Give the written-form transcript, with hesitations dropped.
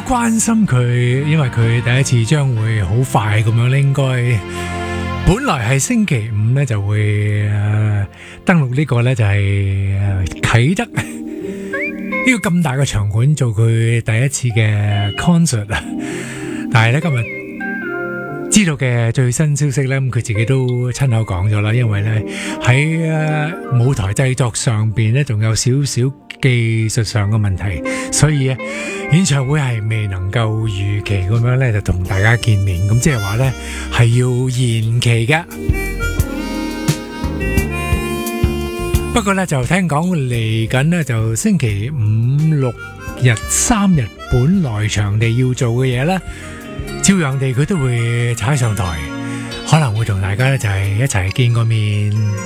關心佢，因為佢第一次將會好快咁樣咧，應該本來係星期五咧就會登陸呢個咧就係啟德呢個咁大嘅場館做佢第一次嘅 concert 啊，但係咧今日知道嘅最新消息咧，咁佢自己都親口講咗啦，因為咧喺舞台製作上邊咧仲有少少技術上嘅問題，所以演唱會係未能夠如期咁樣咧就同大家見面，咁即係話咧係要延期嘅。不過咧就聽講嚟緊咧就星期五六日3日本來場地要做嘅嘢咧，照樣地佢都會踩上台，可能會同大家咧就係一齊見個面。